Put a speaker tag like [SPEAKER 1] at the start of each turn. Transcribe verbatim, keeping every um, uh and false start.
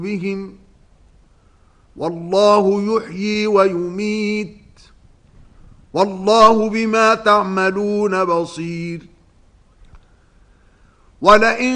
[SPEAKER 1] بهم والله يحيي ويميت والله بما تعملون بصير ولئن